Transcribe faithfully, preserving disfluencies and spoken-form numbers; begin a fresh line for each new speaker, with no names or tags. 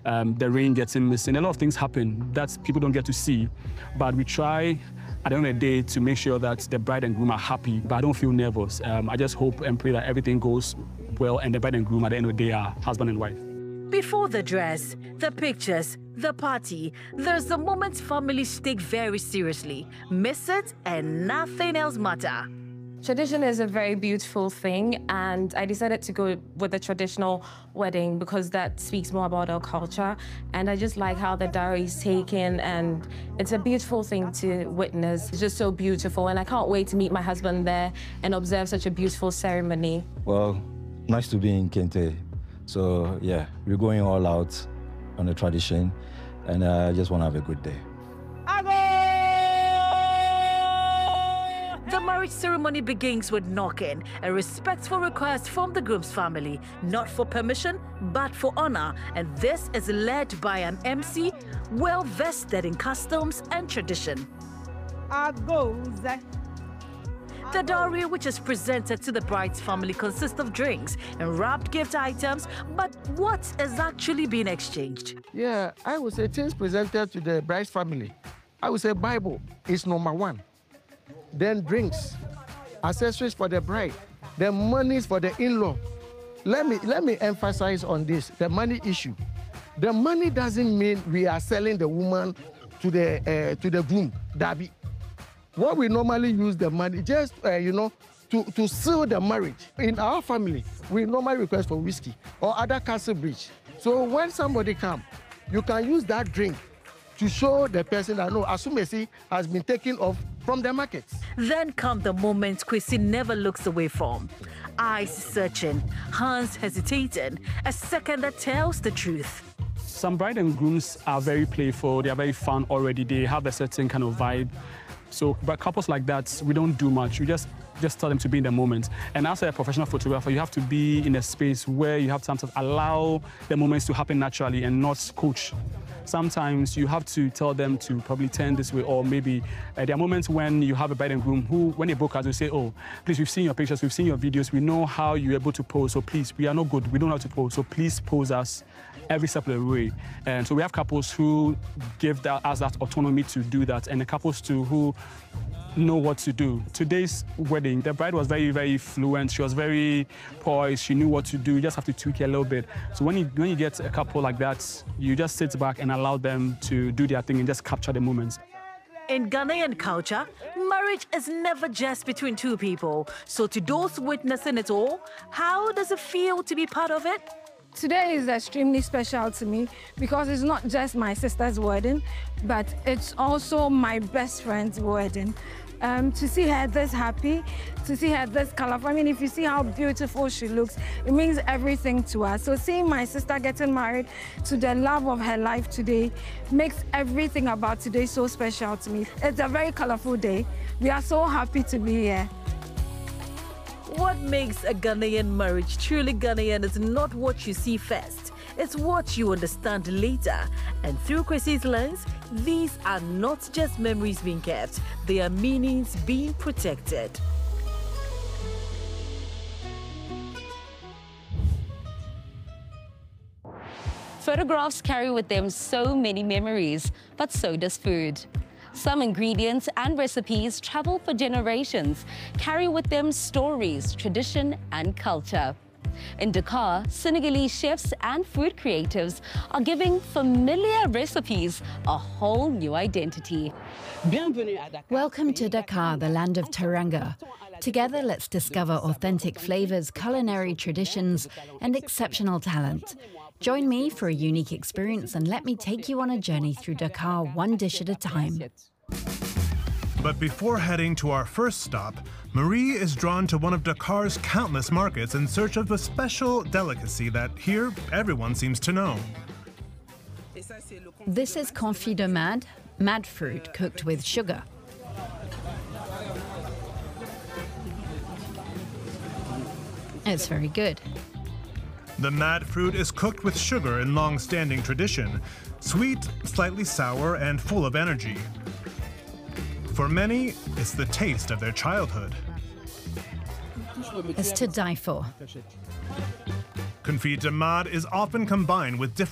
um, the ring gets missing. A lot of things happen that people don't get to see, but we try at the end of the day to make sure that the bride and groom are happy, but I don't feel nervous. Um, I just hope and pray that everything goes well and the bride and groom at the end of the day are husband and wife.
Before the dress, the pictures, the party, there's the moments families take very seriously. Miss it and nothing else matter.
Tradition is a very beautiful thing, and I decided to go with the traditional wedding because that speaks more about our culture. And I just like how the dowry is taken, and it's a beautiful thing to witness. It's just so beautiful, and I can't wait to meet my husband there and observe such a beautiful ceremony.
Well, nice to be in Kente. So, yeah, we're going all out on the tradition, and I just want to have a good day.
The marriage ceremony begins with knocking, a respectful request from the groom's family, not for permission, but for honor. And this is led by an M C well vested in customs and tradition. The dowry, which is presented to the bride's family, consists of drinks and wrapped gift items, but what is actually being exchanged?
Yeah, I would say things presented to the bride's family. I would say Bible is number one. Then drinks, accessories for the bride, then monies for the in-law. Let me, let me emphasize on this, the money issue. The money doesn't mean we are selling the woman to the, uh, to the groom, Dabi. What we normally use the money, just, uh, you know, to, to seal the marriage. In our family, we normally request for whiskey or other castle bridge. So when somebody comes, you can use that drink to show the person that, no, Asumesi has been taken off from the market.
Then come the moments Kwesi never looks away from. Eyes searching, hands hesitating, a second that tells the truth.
Some bride and grooms are very playful, they are very fun already, they have a certain kind of vibe. So, but couples like that, we don't do much. We just just tell them to be in the moment. And as a professional photographer, you have to be in a space where you have time to allow the moments to happen naturally and not coach. Sometimes you have to tell them to probably turn this way, or maybe uh, there are moments when you have a bride and groom who, when they book us, they say, oh, please, we've seen your pictures, we've seen your videos, we know how you're able to pose, so please, we are not good, we don't know how to pose, so please pose us every step of the way. And so we have couples who give that, us that autonomy to do that, and the couples too who know what to do. Today's wedding, the bride was very, very fluent. She was very poised. She knew what to do. You just have to tweak it a little bit. So when you, when you get a couple like that, you just sit back and allow them to do their thing and just capture the moments.
In Ghanaian culture, marriage is never just between two people. So to those witnessing it all, how does it feel to be part of it?
Today is extremely special to me because it's not just my sister's wedding, but it's also my best friend's wedding. Um, to see her this happy, to see her this colorful. I mean, if you see how beautiful she looks, it means everything to us. So seeing my sister getting married to the love of her life today makes everything about today so special to me. It's a very colorful day. We are so happy to be here.
What makes a Ghanaian marriage truly Ghanaian is not what you see first. It's what you understand later. And through Kwesi's lens, these are not just memories being kept, they are meanings being protected.
Photographs carry with them so many memories, but so does food. Some ingredients and recipes travel for generations, carry with them stories, tradition, and culture. In Dakar, Senegalese chefs and food creatives are giving familiar recipes a whole new identity.
Welcome to Dakar, the land of Teranga. Together, let's discover authentic flavors, culinary traditions, and exceptional talent. Join me for a unique experience and let me take you on a journey through Dakar, one dish at a time.
But before heading to our first stop, Marie is drawn to one of Dakar's countless markets in search of a special delicacy that here everyone seems to know.
This is confit de mad, mad fruit cooked with sugar. It's very good.
The mad fruit is cooked with sugar in long-standing tradition, sweet, slightly sour, and full of energy. For many, it's the taste of their childhood.
It's to die for.
Confit de mad is often combined with different